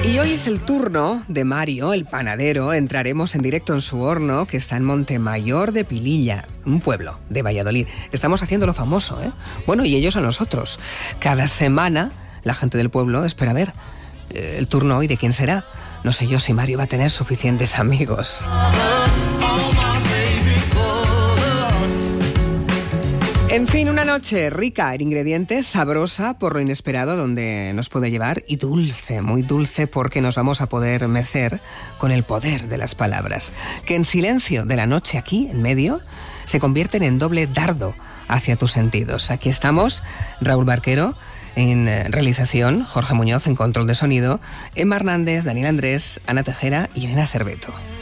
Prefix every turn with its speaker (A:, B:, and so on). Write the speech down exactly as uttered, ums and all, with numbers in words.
A: Y hoy es el turno de Mario, el panadero. Entraremos en directo en su horno, que está en Montemayor de Pililla, un pueblo de Valladolid. Estamos haciéndolo famoso, ¿eh? Bueno, y ellos a nosotros. Cada semana la gente del pueblo espera ver eh, el turno hoy de quién será. No sé yo si Mario va a tener suficientes amigos. En fin, una noche rica en ingredientes, sabrosa por lo inesperado donde nos puede llevar y dulce, muy dulce porque nos vamos a poder mecer con el poder de las palabras, que en silencio de la noche aquí, en medio, se convierten en doble dardo hacia tus sentidos. Aquí estamos, Raúl Barquero en realización, Jorge Muñoz en control de sonido, Emma Hernández, Daniel Andrés, Ana Tejera y Elena Cerveto.